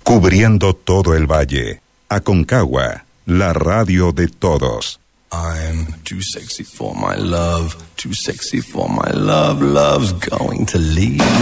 Cubriendo todo el valle. Aconcagua, la radio de todos. I'm too sexy for my love, too sexy for my love, love's going to leave.